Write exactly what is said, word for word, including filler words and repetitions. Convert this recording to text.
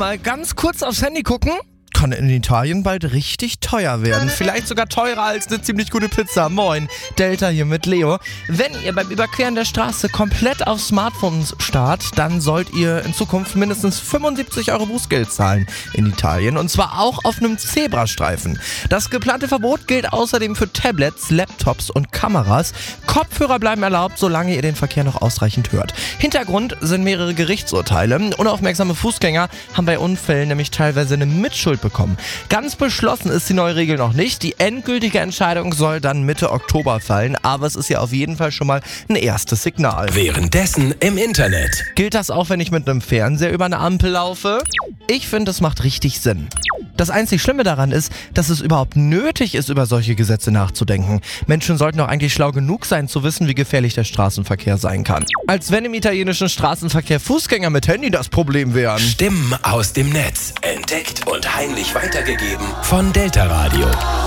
mal ganz kurz aufs Handy gucken? Kann in Italien bald richtig teuer werden. Vielleicht sogar teurer als eine ziemlich gute Pizza. Moin, Delta hier mit Leo. Wenn ihr beim Überqueren der Straße komplett auf Smartphones starrt, dann sollt ihr in Zukunft mindestens fünfundsiebzig Euro Bußgeld zahlen in Italien. Und zwar auch auf einem Zebrastreifen. Das geplante Verbot gilt außerdem für Tablets, Laptops und Kameras. Kopfhörer bleiben erlaubt, solange ihr den Verkehr noch ausreichend hört. Hintergrund sind mehrere Gerichtsurteile. Unaufmerksame Fußgänger haben bei Unfällen nämlich teilweise eine Mitschuld bekommen. Ganz beschlossen ist die neue Regel noch nicht. Die endgültige Entscheidung soll dann Mitte Oktober fallen, aber es ist ja auf jeden Fall schon mal ein erstes Signal. Währenddessen im Internet. Gilt das auch, wenn ich mit einem Fernseher über eine Ampel laufe? Ich finde, das macht richtig Sinn. Das einzig Schlimme daran ist, dass es überhaupt nötig ist, über solche Gesetze nachzudenken. Menschen sollten doch eigentlich schlau genug sein, zu wissen, wie gefährlich der Straßenverkehr sein kann. Als wenn im italienischen Straßenverkehr Fußgänger mit Handy das Problem wären. Stimmen aus dem Netz. Entdeckt und heimlich weitergegeben von Delta Radio.